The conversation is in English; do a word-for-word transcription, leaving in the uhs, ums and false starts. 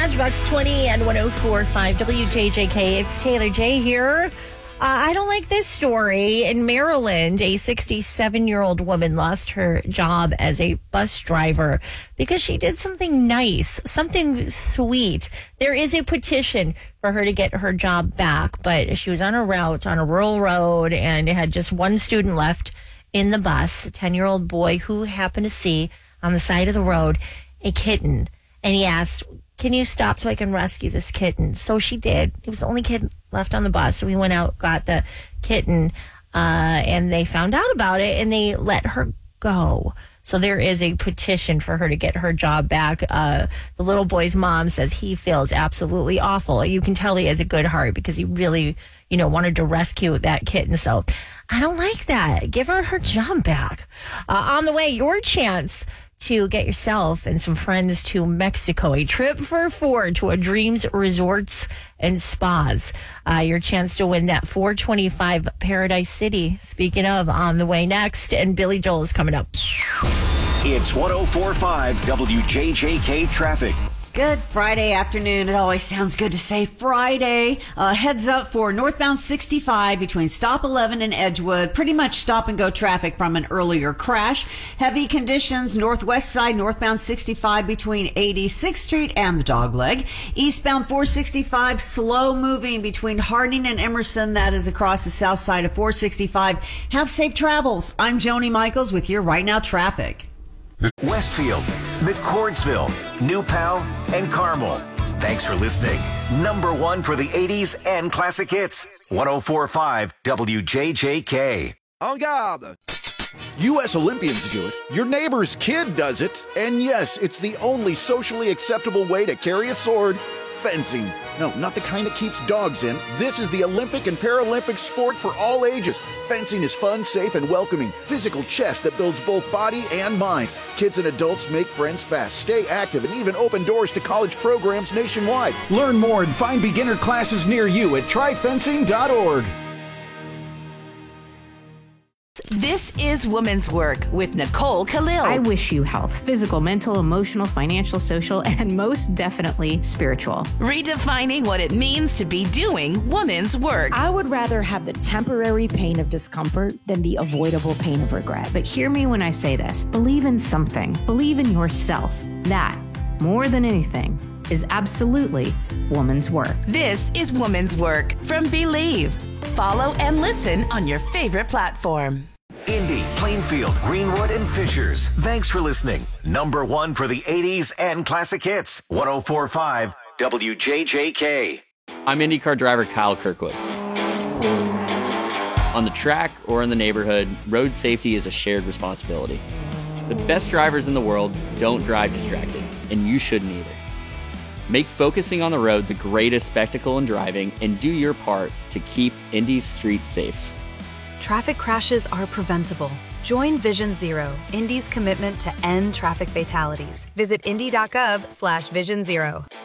Matchbox twenty and one oh four point five W J J K. It's Taylor J here. Uh, I don't like this story. In Maryland, a sixty-seven-year-old woman lost her job as a bus driver because she did something nice, something sweet. There is a petition for her to get her job back, but she was on a route on a rural road and it had just one student left in the bus, a ten-year-old boy who happened to see on the side of the road a kitten. And he asked, can you stop so I can rescue this kitten? So she did. He was the only kid left on the bus. So we went out, got the kitten, uh, and they found out about it, and they let her go. So there is a petition for her to get her job back. Uh, the little boy's mom says he feels absolutely awful. You can tell he has a good heart because he really, you know, wanted to rescue that kitten. So I don't like that. Give her her job back. Uh, on the way, your chance to get yourself and some friends to Mexico, a trip for four to a Dreams Resorts and Spas. Uh, your chance to win that four twenty-five Paradise City. Speaking of, on the way next, and Billy Joel is coming up. It's one oh four point five W J J K traffic. Good Friday afternoon. It always sounds good to say Friday. Uh, heads up for northbound sixty-five between Stop eleven and Edgewood. Pretty much stop and go traffic from an earlier crash. Heavy conditions northwest side, northbound sixty-five between eighty-sixth Street and the Dogleg. Eastbound four sixty-five, slow moving between Harding and Emerson. That is across the south side of four sixty-five. Have safe travels. I'm Joni Michaels with your Right Now traffic. Westfield, McCordsville, New Pal, and Carmel. Thanks for listening. Number one for the eighties and classic hits. one oh four point five W J J K. En garde! U S Olympians do it. Your neighbor's kid does it. And yes, it's the only socially acceptable way to carry a sword. Fencing. No, not the kind that keeps dogs in. This is the Olympic and Paralympic sport for all ages. Fencing is fun, safe, and welcoming. Physical chess that builds both body and mind. Kids and adults make friends fast, stay active, and even open doors to college programs nationwide. Learn more and find beginner classes near you at try fencing dot org. This is Women's Work with Nicole Khalil. I wish you health, physical, mental, emotional, financial, social, and most definitely spiritual. Redefining what it means to be doing women's work. I would rather have the temporary pain of discomfort than the avoidable pain of regret. But hear me when I say this. Believe in something. Believe in yourself. That, more than anything, is absolutely woman's work. This is Women's Work from Believe. Follow and listen on your favorite platform. Indy, Plainfield, Greenwood, and Fishers. Thanks for listening. Number one for the eighties and classic hits. one oh four point five W J J K. I'm IndyCar driver Kyle Kirkwood. On the track or in the neighborhood, road safety is a shared responsibility. The best drivers in the world don't drive distracted, and you shouldn't either. Make focusing on the road the greatest spectacle in driving and do your part to keep Indy's streets safe. Traffic crashes are preventable. Join Vision Zero, Indy's commitment to end traffic fatalities. Visit indy dot gov slash vision zero.